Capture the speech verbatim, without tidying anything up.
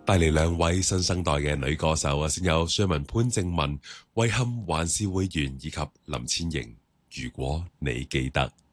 帶嚟兩位新生代嘅女歌手啊，先有薛文潘靜文、遺憾還是會完，以及林千瑩。如果你記得。